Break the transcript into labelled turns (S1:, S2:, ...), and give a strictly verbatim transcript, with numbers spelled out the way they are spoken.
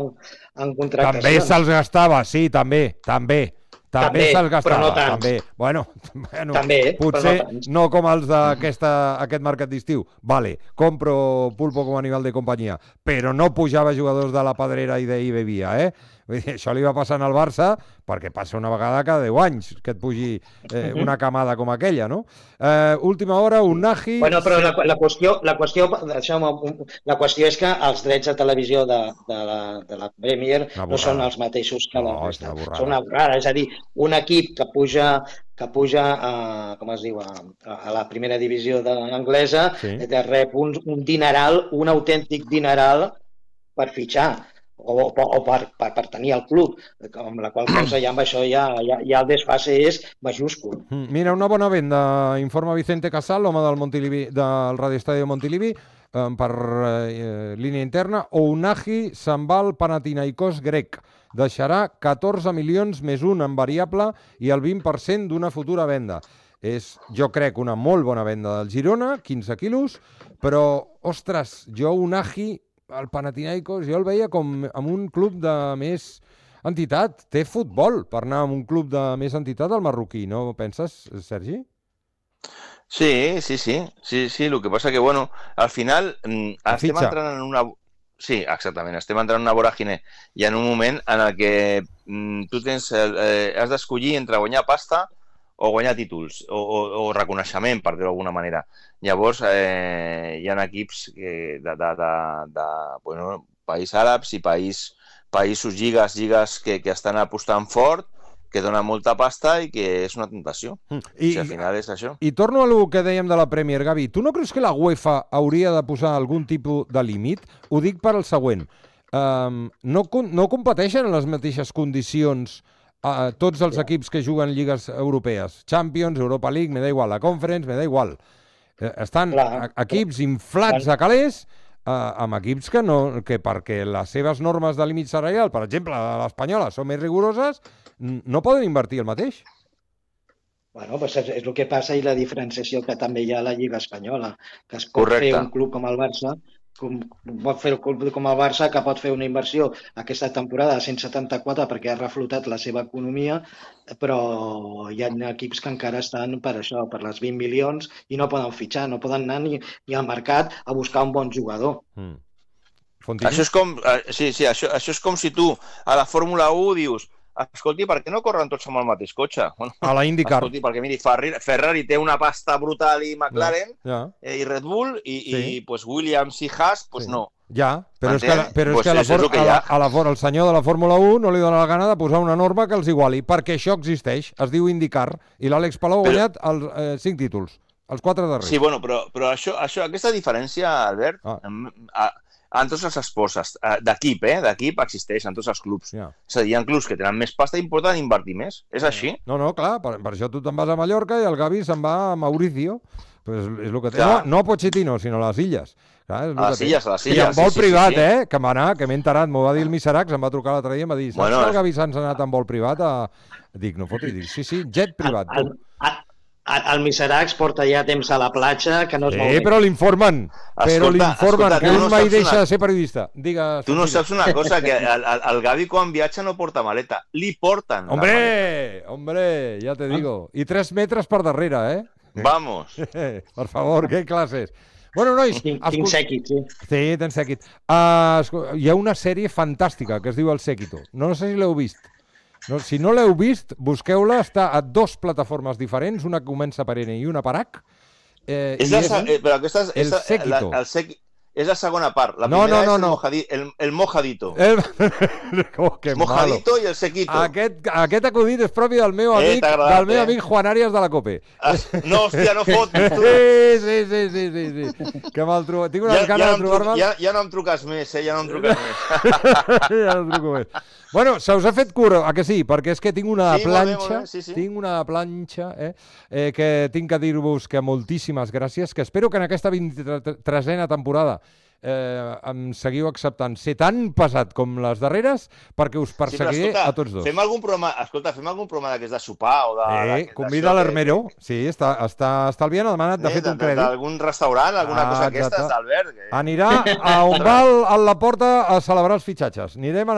S1: en, en contractacions.
S2: També se'ls gastava, sí, també, també. També, també se'ls gastava,
S1: però no tants.
S2: també. Bueno, bueno
S1: també,
S2: potser
S1: però no tants.
S2: No com els d'aquest mercat d'estiu. Vale, compro Pulpo com a animal de companyia, però no pujava jugadors de la Pedrera i d'ahir bevia, eh? Vull dir, això li va passar al Barça perquè passa una vegada cada deu anys que et pugi eh, una camada com aquella, no? Eh, última hora, un Nagy...
S1: Bueno, però la, la, qüestió, la, qüestió, la qüestió és que els drets de televisió de, de, la, de la Premier no són els mateixos que
S2: no,
S1: la resta.
S2: Són
S1: una borrada. És a dir, un equip que puja que puja a, com es diu, a, a la primera divisió anglesa, sí. rep un, un dineral, un autèntic dineral per fitxar. o, o per, per, per tenir el club, amb la qual cosa ja amb això ja, ja, ja el desfase és majúscul.
S2: Mira, una bona venda, informa Vicente Casal, home del, Montilivi, del Radioestadio Montilivi, eh, per eh, línia interna. Ounahi se'n va al Panathinaikos grec. Deixarà catorze milions més un en variable i el vint per cent d'una futura venda. És, jo crec, una molt bona venda del Girona, quinze quilos, però, ostres, jo Ounahi, el Panathinaikos, jo el veia com amb un club de més entitat. Té futbol per anar amb un club de més entitat al marroquí, no penses, Sergi?
S3: Sí, sí, sí. Sí, sí, el que passa que, bueno, al final estem entrant en una... Sí, exactament. Estem entrant en una voràgine i en un moment en el que mm, tu tens, eh, has d'escollir entre guanyar pasta o guanyar títols, o, o, o reconeixement, per dir-ho d'alguna manera. Llavors, eh, hi ha equips que de, de, de, de bueno, països àrabs i país, països, lligues, lligues que, que estan apostant fort, que donen molta pasta i que és una tentació. I, o sigui, al final és això.
S2: I torno a lo que dèiem de la Premier, Gavi. Tu no creus que la UEFA hauria de posar algun tipus de límit? Ho dic per al següent. Um, no, no competeixen en les mateixes condicions a tots els equips que juguen lligues europees. Champions, Europa League, me da igual. La Conference, me da igual. Estan Clar. equips inflats a calés eh, amb equips que, no, que perquè les seves normes de límit salarial, per exemple, l'espanyola, són més rigoroses, no poden invertir el mateix.
S1: Bueno, pues és, és el que passa i la diferenciació que també hi ha a la Lliga Espanyola, que es pot Correcte. fer un club com el Barça, com pot fer el club com el Barça, que pot fer una inversió aquesta temporada de cent setanta-quatre perquè ha reflotat la seva economia, però hi ha equips que encara estan per això, per les vint milions, i no poden fitxar, no poden anar ni, ni al mercat a buscar un bon jugador. Mm.
S3: Això és com, sí, sí, això, això és com si tu a la Fórmula u dius escolti, per què no corren tots amb el mateix cotxe? Bueno,
S2: a la IndyCar.
S3: Escolti, perquè miri, Ferrari té una pasta brutal i McLaren, ja, ja. i Red Bull, i, sí. i pues, Williams i Haas, pues sí. no.
S2: Ja, però és que, però pues és que a, la for, que a, la, a la for, el senyor de la Fórmula u no li dona la gana de posar una norma que els iguali, perquè això existeix, es diu IndyCar, i l'Àlex Palou ha guanyat els eh, cinc títols, els quatre darrers.
S3: Sí, bueno, però, però això, això, aquesta diferència, Albert, ah. a, en tots els esports, d'equip, eh? D'equip existeix en tots els clubs. Yeah. És a dir, hi ha clubs que tenen més pasta i importen invertir més. És yeah. així?
S2: No, no, clar, per, per això tu te'n vas a Mallorca i el Gavi se'n va a Mauricio. Pues és lo que té. No, no a Pochettino, sinó a les illes. Clar, és
S3: a les illes, a les illes.
S2: I en vol sí, privat, sí, sí. eh? Que m'ha que m'he enterat, m'ho va dir el Miseracs, em va trucar l'altre dia i em va dir, saps bueno, que el Gavi s'ha anat en vol privat? A... Dic, no foti, dic, sí, sí, jet privat.
S1: El, el, el Miseracs porta ja temps a la platja, que no es
S2: sí,
S1: mou bé.
S2: però l'informen, però l'informen, que ell no mai deixa una... de ser periodista. Digues,
S3: tu no saps una cosa, que el, el, el Gavi quan viatja no porta maleta, li porten
S2: hombre, la maleta. Hombre, ja te digo. I tres metres per darrere, eh?
S3: Vamos.
S2: Per favor, que classes. Bueno, nois...
S1: Tinc, tinc sèquit, sí.
S2: Sí, tens sèquit. Uh, hi ha una sèrie fantàstica que es diu El Séquito. No sé si l'heu vist. No, si no l'heu vist, busqueu-la, està a dos plataformes diferents, una que comença per N i una per H. Eh,
S3: és la, és, eh, però aquesta és,
S2: el Séquito.
S3: La, el sec, és la segona part. La
S2: no,
S3: primera
S2: no, no,
S3: és el,
S2: no.
S3: mojadi, el, el mojadito.
S2: El... oh, que
S3: mojadito
S2: malo.
S3: I el Séquito.
S2: Aquest, aquest acudit és propi del meu amic, eh, del meu amic Juan Arias de la Cope.
S3: No, hòstia, no fotis, tu.
S2: Sí, sí, sí, sí, sí, sí. Que mal trobo. Tinc unes
S3: ja,
S2: ganes
S3: ja
S2: de trobar-me'l.
S3: Ja, ja no em truques més, eh? Ja no em truques més.
S2: Ja no em truco més. Bueno, se us ha fet cura, a que sí? Perquè és que tinc una
S3: sí,
S2: planxa,
S3: molt bé, molt bé, sí, sí.
S2: tinc una planxa, eh, eh, que tinc que dir-vos que moltíssimes gràcies, que espero que en aquesta vint-i-tresena temporada eh, em seguiu acceptant ser tan pesat com les darreres, perquè us perseguiré sí, escolta, a tots dos.
S3: Fem algun programa, escolta, fem algun programa d'aquests de sopar o de...
S2: Eh, convida l'Hermero, que... sí, està, està estalviant, ha demanat, de, de fet, un crèdit.
S3: D'algun restaurant, alguna ah, cosa d'aquestes, d'Albert. Que...
S2: Anirà a on va a la porta a celebrar els fitxatges. Anirem a